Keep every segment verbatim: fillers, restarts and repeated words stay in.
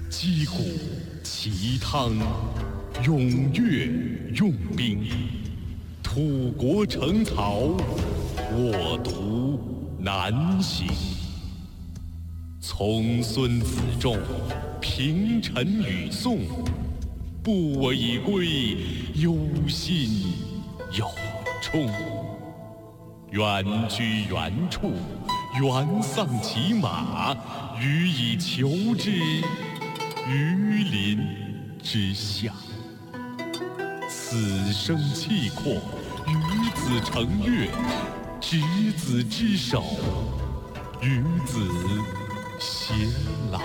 击鼓齐汤，踊跃用兵，土国城曹，我独南行。从孙子仲，平陈与宋，不我以归，忧心有冲。远居原处，原丧其马，予以求之，于林之下。此生契阔，与子成悦，执子之手，与子偕老。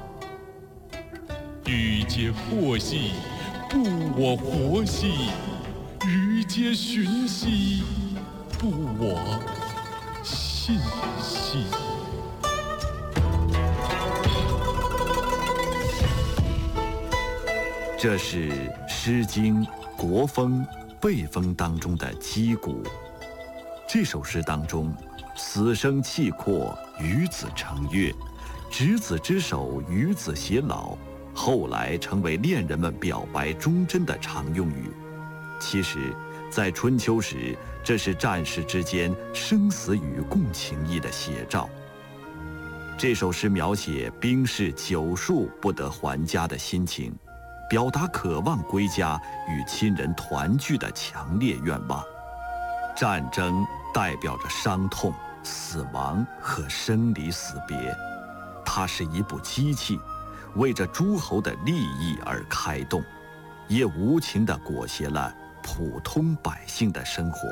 欲皆阔兮，不我活兮；予皆循兮，不我信兮。 这是《诗经·国风·备风》当中的击鼓。这首诗当中，死生契阔，与子成悦，执子之手，与子偕老，后来成为恋人们表白忠贞的常用语。其实，在春秋时，这是战士之间生死与共情谊的写照。这首诗描写兵士久戍不得还家的心情，表达渴望归家与亲人团聚的强烈愿望。战争代表着伤痛、死亡和生离死别，它是一部机器，为着诸侯的利益而开动，也无情地裹挟了普通百姓的生活。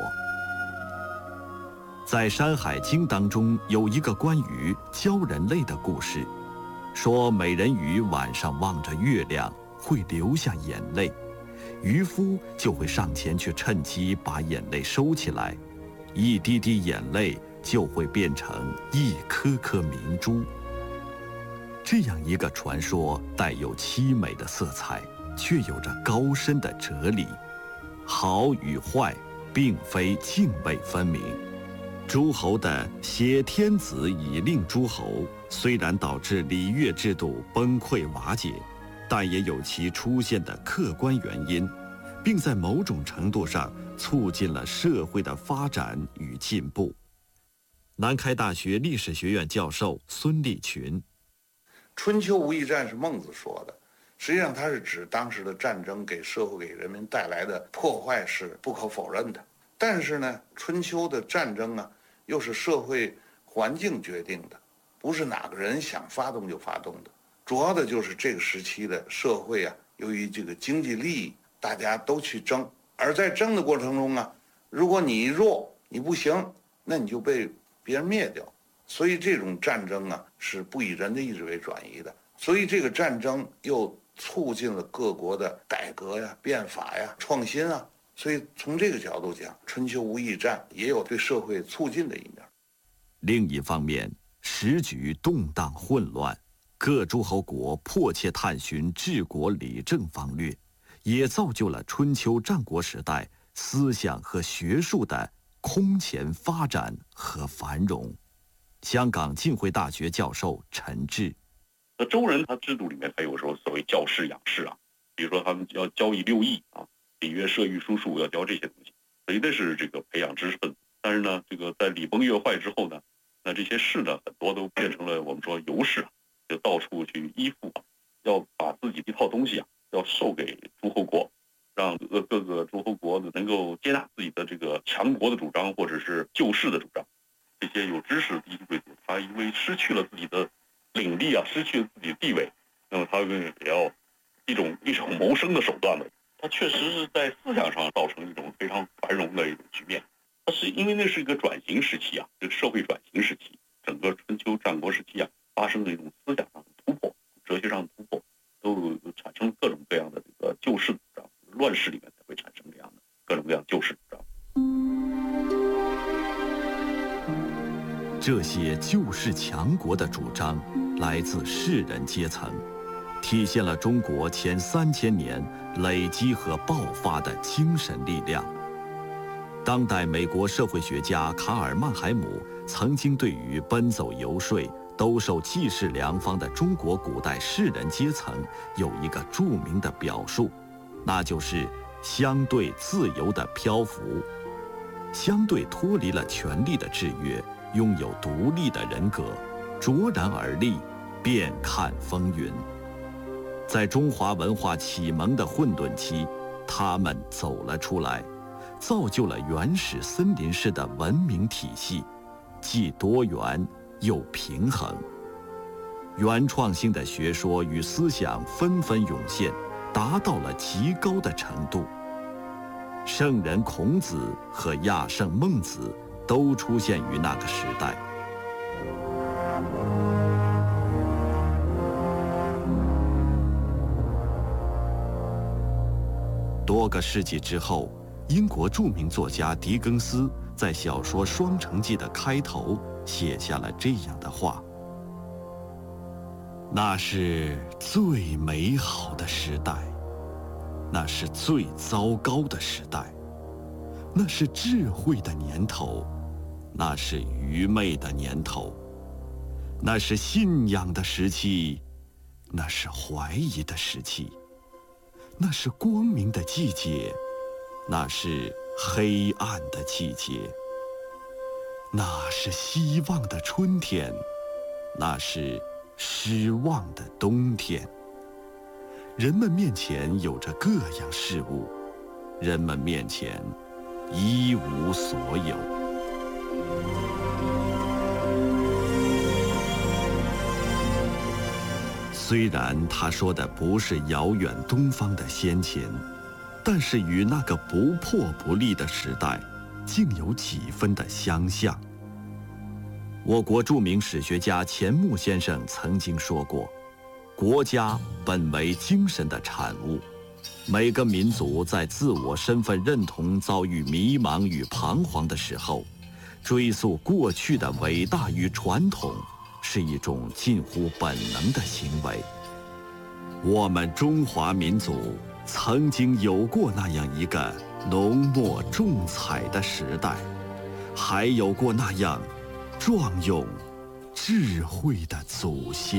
在《山海经》当中有一个关于鲛人类的故事，说美人鱼晚上望着月亮会流下眼泪，渔夫就会上前去趁机把眼泪收起来，一滴滴眼泪就会变成一颗颗明珠。这样一个传说带有凄美的色彩，却有着高深的哲理。好与坏并非泾渭分明，诸侯的挟天子以令诸侯，虽然导致礼乐制度崩溃瓦解，但也有其出现的客观原因，并在某种程度上促进了社会的发展与进步。南开大学历史学院教授孙立群： 春秋无义战是孟子说的，实际上它是指当时的战争给社会给人民带来的破坏是不可否认的。但是呢，春秋的战争啊，又是社会环境决定的，不是哪个人想发动就发动的。主要的就是这个时期的社会啊，由于这个经济利益，大家都去争，而在争的过程中啊，如果你弱，你不行，那你就被别人灭掉。所以这种战争啊，是不以人的意志为转移的。所以这个战争又促进了各国的改革呀、变法呀、创新啊。所以从这个角度讲，春秋无义战也有对社会促进的一面。 另一方面，时局动荡混乱，各诸侯国迫切探寻治国理政方略，也造就了春秋战国时代思想和学术的空前发展和繁荣。香港浸会大学教授陈志： 那周人他制度里面还有说所谓教士养士啊，比如说他们要教以六艺啊，礼乐射御书数要教这些东西，所以那是这个培养知识分子。但是呢，这个在礼崩乐坏之后呢，那这些士呢，很多都变成了我们说游士啊，就到处去依附啊，要把自己一套东西啊，要授给诸侯国，让各各个诸侯国能够接纳自己的这个强国的主张或者是救世的主张。这些有知识的低级贵族，他因为失去了自己的领地啊，失去了自己的地位，那么他们也要一种一种谋生的手段了。它确实是在思想上造成一种非常繁荣的一种局面。它是因为那是一个转型时期啊，这个社会转型时期，整个春秋战国时期啊，发生了一种思想上的突破，哲学上的突破，都产生各种各样的这个救世主张。乱世里面才会产生这样的各种各样救世主张。 这些救世强国的主张来自士人阶层，体现了中国前三千年累积和爆发的精神力量。当代美国社会学家卡尔曼海姆曾经对于奔走游说、 兜售济世良方的中国古代士人阶层有一个著名的表述，那就是相对自由的漂浮。相对脱离了权力的制约，拥有独立的人格，卓然而立，遍看风云。在中华文化启蒙的混沌期，他们走了出来，造就了原始森林式的文明体系，既多元又平衡。原创性的学说与思想纷纷涌现，达到了极高的程度。圣人孔子和亚圣孟子都出现于那个时代。多个世纪之后，英国著名作家狄更斯在小说《双城记》的开头写下了这样的话：那是最美好的时代，那是最糟糕的时代，那是智慧的年头，那是愚昧的年头，那是信仰的时期，那是怀疑的时期，那是光明的季节，那是黑暗的季节，那是希望的春天，那是失望的冬天。人们面前有着各样事物，人们面前一无所有。虽然他说的不是遥远东方的先秦，但是与那个不破不立的时代，竟有几分的相像。我国著名史学家钱穆先生曾经说过，国家本为精神的产物，每个民族在自我身份认同遭遇迷茫与彷徨的时候，追溯过去的伟大与传统，是一种近乎本能的行为。我们中华民族曾经有过那样一个浓墨重彩的时代，还有过那样壮勇智慧的祖先。